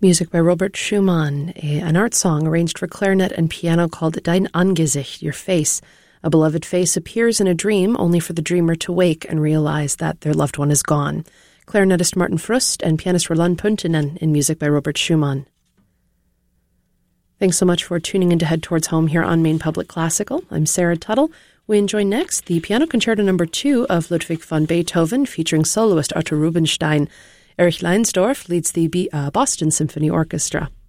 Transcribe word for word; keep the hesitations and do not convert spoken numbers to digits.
Music by Robert Schumann, a, an art song arranged for clarinet and piano called Dein Angesicht, Your Face. A beloved face appears in a dream only for the dreamer to wake and realize that their loved one is gone. Clarinetist Martin Frust and pianist Roland Puntinen in Music by Robert Schumann. Thanks so much for tuning in to Head Towards Home here on Maine Public Classical. I'm Sarah Tuttle. We enjoy next the Piano Concerto Number two of Ludwig van Beethoven featuring soloist Arthur Rubinstein. Erich Leinsdorf leads the B- uh, Boston Symphony Orchestra.